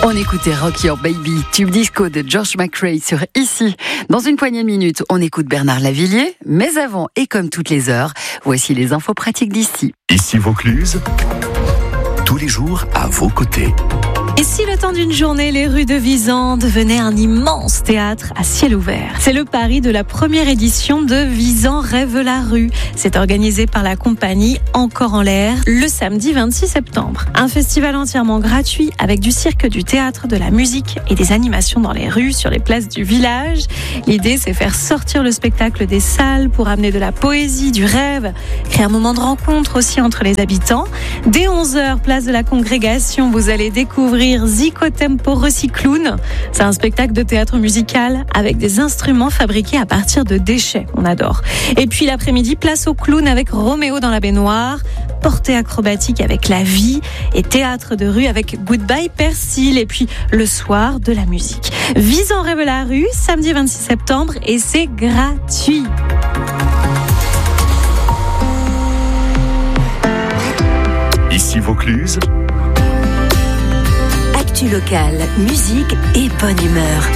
On écoutait Rock Your Baby, tube disco de George McRae sur Ici. Dans une poignée de minutes, on écoute Bernard Lavilliers. Mais avant, et comme toutes les heures, voici les infos pratiques d'ici. Ici Vaucluse, tous les jours à vos côtés. Et si le temps d'une journée, les rues de Visan devenaient un immense théâtre à ciel ouvert? C'est le pari de la première édition de Visan Rêve la rue. C'est organisé par la compagnie Encore en l'air le samedi 26 septembre. Un festival entièrement gratuit avec du cirque, du théâtre, de la musique et des animations dans les rues, sur les places du village. L'idée, c'est faire sortir le spectacle des salles pour amener de la poésie, du rêve, créer un moment de rencontre aussi entre les habitants. Dès 11h, place de la Congrégation, vous allez découvrir Zico Tempo Recycloun. C'est un spectacle de théâtre musical avec des instruments fabriqués à partir de déchets. On adore. Et puis l'après-midi, place au clown avec Roméo dans la baignoire, portée acrobatique avec La Vie et théâtre de rue avec Goodbye Persil. Et puis le soir, de la musique. Visan Rêve la rue, samedi 26 septembre et c'est gratuit. Ici Vaucluse. Actu locale, musique et bonne humeur.